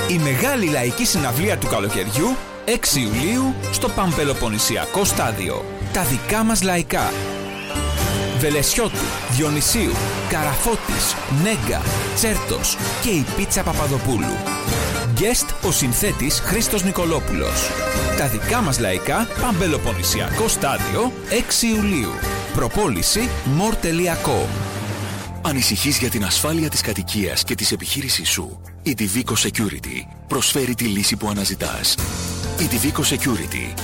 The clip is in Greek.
Η μεγάλη λαϊκή συναυλία του καλοκαιριού 6 Ιουλίου στο Παμπελοποννησιακό στάδιο. Τα δικά μας λαϊκά. Βελεσιώτου, Διονυσίου, Καραφώτης, Νέγκα, Τσέρτος και η Πίτσα Παπαδοπούλου. Guest ο συνθέτης Χρήστος Νικολόπουλος. Τα δικά μας λαϊκά, Παμπελοποννησιακό στάδιο, 6 Ιουλίου. Προπόληση more.com. Ανησυχείς για την ασφάλεια της κατοικίας και της επιχείρησής σου? Η Divico Security προσφέρει τη λύση που αναζητάς. Η Divico Security